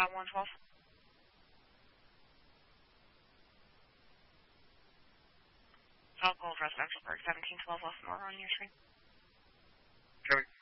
112. South Gold Residential Park, 1712 West Moore on your screen. Coming.